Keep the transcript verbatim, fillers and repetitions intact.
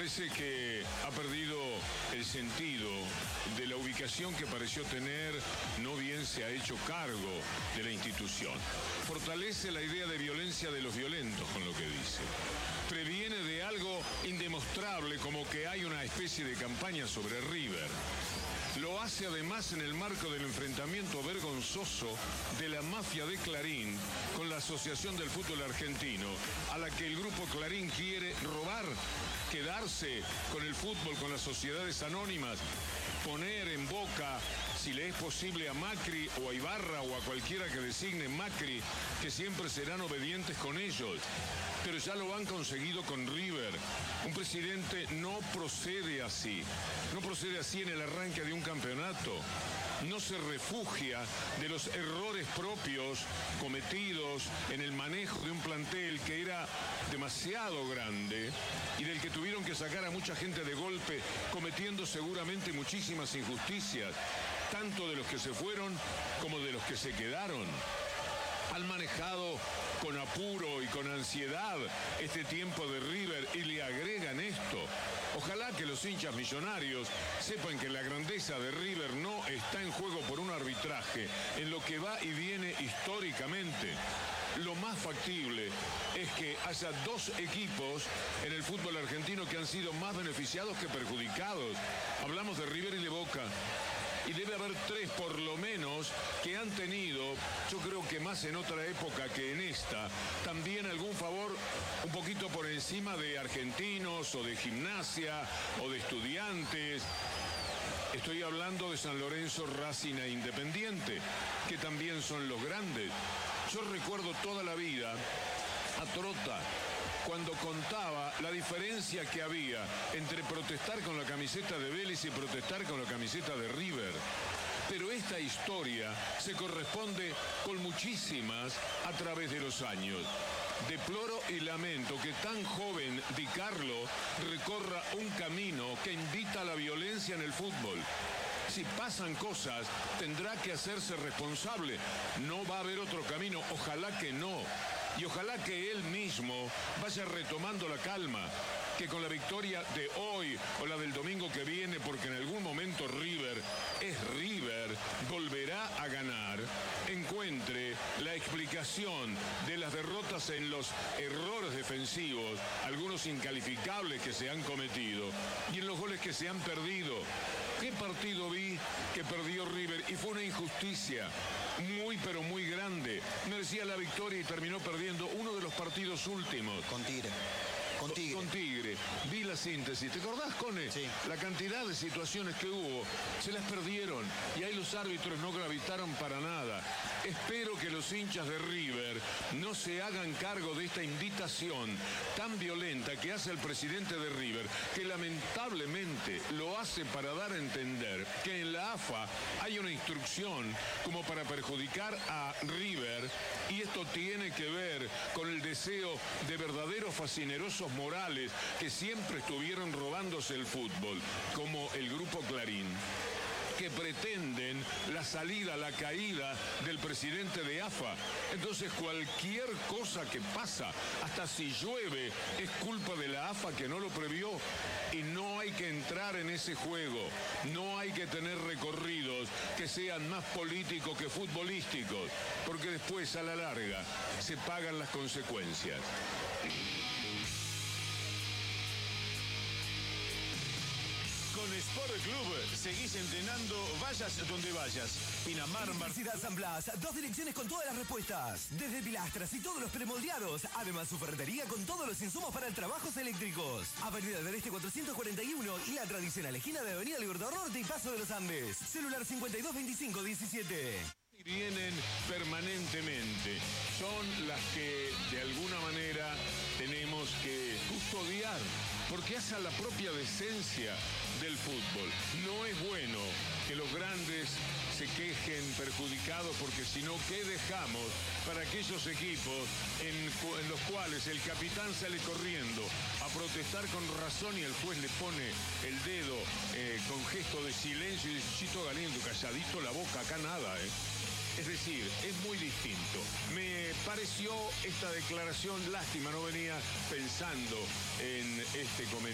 parece que ha perdido el sentido de la ubicación que pareció tener, no bien se ha hecho cargo de la institución. Fortalece la idea de violencia de los violentos con lo que dice. Previene de algo indemostrable, como que hay una especie de campaña sobre River. Lo hace además en el marco del enfrentamiento vergonzoso de la mafia de Clarín con la Asociación del Fútbol Argentino, a la que el grupo Clarín quiere robar, quedarse con el fútbol, con las sociedades anónimas, poner en boca, si le es posible, a Macri o a Ibarra o a cualquiera que designe Macri, que siempre serán obedientes con ellos. Pero ya lo han conseguido con River. Un presidente no procede así. No procede así en el arranque de un campeonato. No se refugia de los errores propios cometidos en el manejo de un plantel que era demasiado grande y del que tuvieron que sacar a mucha gente de golpe, cometiendo seguramente muchísimas injusticias, tanto de los que se fueron como de los que se quedaron. Han manejado con apuro y con ansiedad este tiempo de River y le agregan esto. Ojalá que los hinchas millonarios sepan que la grandeza de River no está en juego por un arbitraje en lo que va y viene históricamente. Lo más factible es que haya dos equipos en el fútbol argentino que han sido más beneficiados que perjudicados. Hablamos de River y de Boca. Y debe haber tres por lo menos que han tenido, yo creo que más en otra época que en esta, también algún favor un poquito por encima de Argentinos o de Gimnasia o de Estudiantes. Estoy hablando de San Lorenzo, Racing e Independiente, que también son los grandes. Yo recuerdo toda la vida a Trota, cuando contaba la diferencia que había entre protestar con la camiseta de Vélez y protestar con la camiseta de River. Pero esta historia se corresponde con muchísimas a través de los años. Deploro y lamento que tan joven Di Carlo recorra un camino que invita a la violencia en el fútbol. Si pasan cosas, tendrá que hacerse responsable. No va a haber otro camino, ojalá que no. Y ojalá que él mismo vaya retomando la calma, que con la victoria de hoy o la del domingo que viene, porque en algún momento River es River, volverá a ganar, encuentre la explicación de las derrotas en los errores defensivos, algunos incalificables que se han cometido, y en los goles que se han perdido. ¿Qué partido vi que perdió River? Y fue una injusticia muy pero muy grande. Merecía la victoria y terminó perdiendo uno de los partidos últimos. Con Tigre. Con Tigre. Con Tigre. Vi la síntesis. ¿Te acordás, Cone? Sí. La cantidad de situaciones que hubo, se las perdieron. Y ahí los árbitros no gravitaron para nada. Espero que los hinchas de River no se hagan cargo de esta invitación tan violenta que hace el presidente de River, que lamentablemente lo hace para dar a entender que en la A F A hay una instrucción como para perjudicar a River, y esto tiene que ver con el deseo de verdaderos fascinerosos morales que siempre estuvieron robándose el fútbol, como el grupo Clarín, que pretenden la salida, la caída del presidente de A F A. Entonces cualquier cosa que pasa, hasta si llueve, es culpa de la A F A que no lo previó, y no hay que entrar en ese juego. No hay que tener recorridos que sean más políticos que futbolísticos, porque después a la larga se pagan las consecuencias. Con Sport Club seguís entrenando, vayas donde vayas. Pinamar, Universidad San Blas, dos direcciones con todas las respuestas. Desde pilastras y todos los premoldeados. Además, su ferretería con todos los insumos para el trabajos eléctricos. Avenida del Este cuatrocientos cuarenta y uno y la tradicional esquina de Avenida Libertador Norte y Paso de los Andes. Celular cincuenta y dos veinticinco diecisiete. Y vienen permanentemente. Son las que de alguna manera tenemos que custodiar, porque hace a la propia decencia del fútbol. No es bueno que los grandes se quejen perjudicados, porque si no, ¿qué dejamos para aquellos equipos en, en los cuales el capitán sale corriendo a protestar con razón y el juez le pone el dedo eh, con gesto de silencio y dice: Chito Galindo, calladito la boca, acá nada, eh? Es decir, es muy distinto. Me pareció esta declaración, lástima, no venía pensando en este comentario.